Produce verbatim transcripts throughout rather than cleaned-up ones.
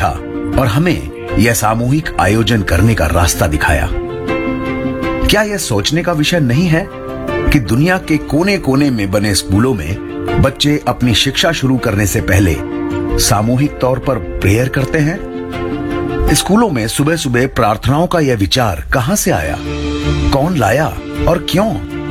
था और हमें यह सामूहिक आयोजन करने का रास्ता दिखाया। क्या यह सोचने का विषय नहीं है कि दुनिया के कोने कोने में बने स्कूलों में बच्चे अपनी शिक्षा शुरू करने से पहले सामूहिक तौर पर प्रेयर करते हैं? स्कूलों में सुबह सुबह प्रार्थनाओं का यह विचार कहां से आया, कौन लाया और क्यों?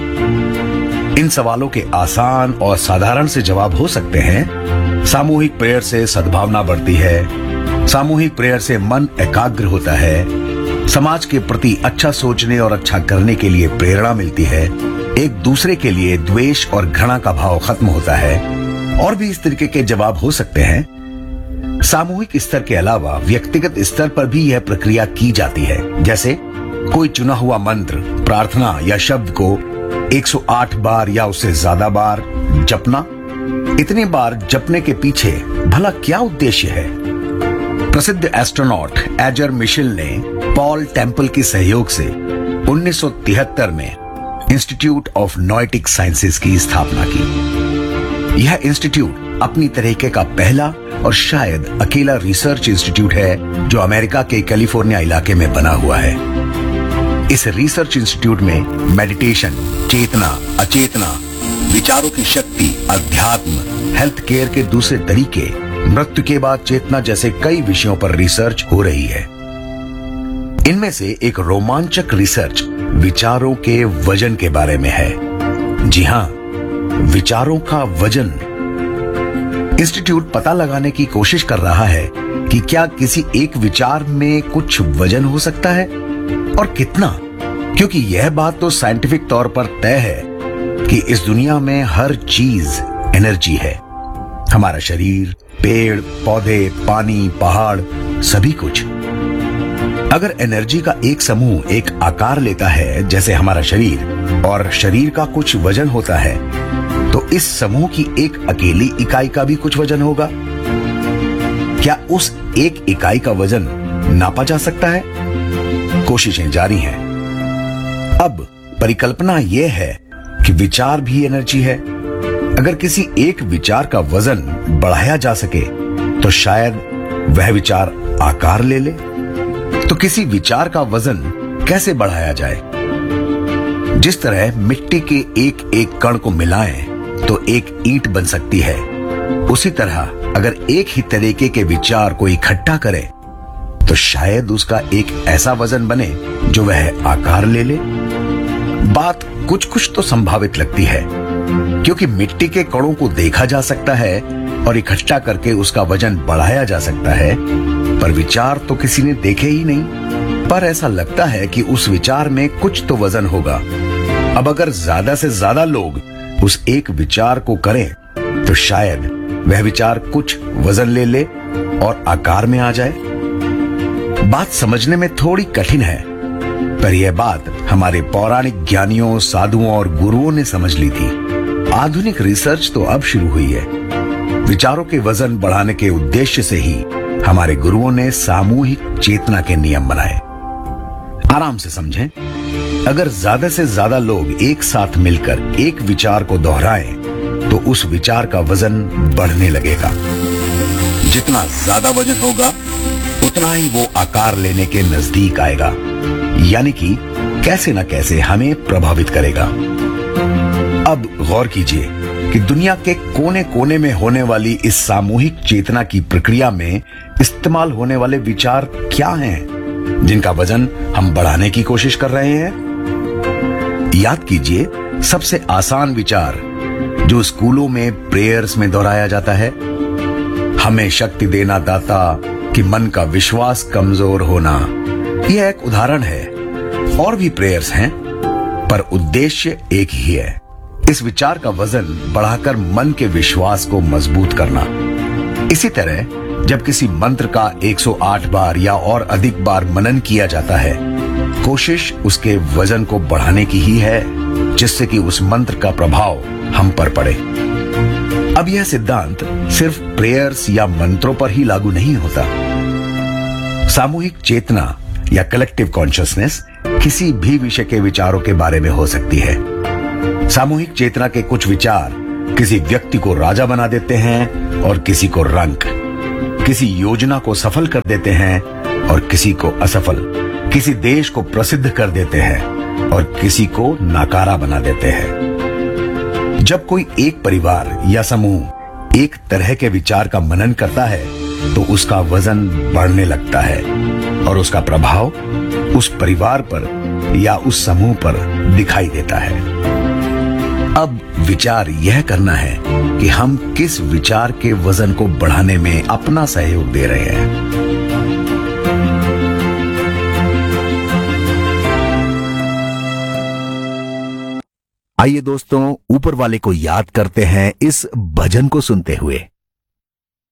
इन सवालों के आसान और साधारण से जवाब हो सकते हैं। सामूहिक प्रेयर से सद्भावना बढ़ती है, सामूहिक प्रेयर से मन एकाग्र होता है, समाज के प्रति अच्छा सोचने और अच्छा करने के लिए प्रेरणा मिलती है, एक दूसरे के लिए द्वेष और घृणा का भाव खत्म होता है, और भी इस तरीके के जवाब हो सकते हैं। सामूहिक स्तर के अलावा व्यक्तिगत स्तर पर भी यह प्रक्रिया की जाती है। जैसे कोई चुना हुआ मंत्र, प्रार्थना या शब्द को एक सौ आठ बार या उससे ज्यादा बार जपना। इतनी बार जपने के पीछे भला क्या उद्देश्य है? प्रसिद्ध एस्ट्रोनॉट एजर मिशेल ने पॉल टेम्पल के सहयोग से उन्नीस सौ तिहत्तर में इंस्टीट्यूट ऑफ नोएटिक साइंसेज की स्थापना की। यह इंस्टीट्यूट अपनी तरीके का पहला और शायद अकेला रिसर्च इंस्टीट्यूट है जो अमेरिका के कैलिफोर्निया इलाके में बना हुआ है। इस रिसर्च इंस्टीट्यूट में मेडिटेशन, चेतना, अचेतना, विचारों की शक्ति, अध्यात्म, हेल्थ केयर के दूसरे तरीके, मृत्यु के बाद चेतना जैसे कई विषयों पर रिसर्च हो रही है। इनमें से एक रोमांचक रिसर्च विचारों के वजन के बारे में है। जी हां, विचारों का वजन। इंस्टीट्यूट पता लगाने की कोशिश कर रहा है कि क्या किसी एक विचार में कुछ वजन हो सकता है और कितना, क्योंकि यह बात तो साइंटिफिक तौर पर तय है कि इस दुनिया में हर चीज एनर्जी है। हमारा शरीर, पेड़ पौधे, पानी, पहाड़, सभी कुछ। अगर एनर्जी का एक समूह एक आकार लेता है जैसे हमारा शरीर, और शरीर का कुछ वजन होता है, तो इस समूह की एक अकेली इकाई का भी कुछ वजन होगा। क्या उस एक इकाई का वजन नापा जा सकता है? कोशिशें जारी हैं। अब परिकल्पना यह है कि विचार भी एनर्जी है। अगर किसी एक विचार का वजन बढ़ाया जा सके तो शायद वह विचार आकार ले ले। तो किसी विचार का वजन कैसे बढ़ाया जाए? जिस तरह मिट्टी के एक एक कण को मिलाएं तो एक ईंट बन सकती है, उसी तरह अगर एक ही तरीके के विचार को इकट्ठा करें तो शायद उसका एक ऐसा वजन बने जो वह आकार ले ले। बात कुछ कुछ तो संभावित लगती है, क्योंकि मिट्टी के कणों को देखा जा सकता है और इकट्ठा करके उसका वजन बढ़ाया जा सकता है, पर विचार तो किसी ने देखे ही नहीं। पर ऐसा लगता है कि उस विचार में कुछ तो वजन होगा। अब अगर ज्यादा से ज्यादा लोग उस एक विचार को करें तो शायद वह विचार कुछ वजन ले ले और आकार में आ जाए। बात समझने में थोड़ी कठिन है, पर यह बात हमारे पौराणिक ज्ञानियों, साधुओं और गुरुओं ने समझ ली थी। आधुनिक रिसर्च तो अब शुरू हुई है। विचारों के वजन बढ़ाने के उद्देश्य से ही हमारे गुरुओं ने सामूहिक चेतना के नियम बनाए। आराम से समझें। अगर ज्यादा से ज्यादा लोग एक साथ मिलकर एक विचार को दोहराएं तो उस विचार का वजन बढ़ने लगेगा। जितना ज्यादा वजन होगा उतना ही वो आकार लेने के नजदीक आएगा, यानी कि कैसे न कैसे हमें प्रभावित करेगा। अब गौर कीजिए कि दुनिया के कोने कोने में होने वाली इस सामूहिक चेतना की प्रक्रिया में इस्तेमाल होने वाले विचार क्या हैं जिनका वजन हम बढ़ाने की कोशिश कर रहे हैं। याद कीजिए, सबसे आसान विचार जो स्कूलों में प्रेयर्स में दोहराया जाता है, हमें शक्ति देना दाता कि मन का विश्वास कमजोर होना। यह एक उदाहरण है। और भी प्रेयर्स हैं, पर उद्देश्य एक ही है, इस विचार का वजन बढ़ाकर मन के विश्वास को मजबूत करना। इसी तरह जब किसी मंत्र का एक सौ आठ बार या और अधिक बार मनन किया जाता है, कोशिश उसके वजन को बढ़ाने की ही है, जिससे कि उस मंत्र का प्रभाव हम पर पड़े। अब यह सिद्धांत सिर्फ प्रेयर्स या मंत्रों पर ही लागू नहीं होता। सामूहिक चेतना या कलेक्टिव कॉन्शियसनेस किसी भी विषय के विचारों के बारे में हो सकती है। सामूहिक चेतना के कुछ विचार किसी व्यक्ति को राजा बना देते हैं और किसी को रंक, किसी योजना को सफल कर देते हैं और किसी को असफल, किसी देश को प्रसिद्ध कर देते हैं और किसी को नाकारा बना देते हैं। जब कोई एक परिवार या समूह एक तरह के विचार का मनन करता है तो उसका वजन बढ़ने लगता है और उसका प्रभाव उस परिवार पर या उस समूह पर दिखाई देता है। अब विचार यह करना है कि हम किस विचार के वजन को बढ़ाने में अपना सहयोग दे रहे हैं। आइए दोस्तों, ऊपर वाले को याद करते हैं इस भजन को सुनते हुए।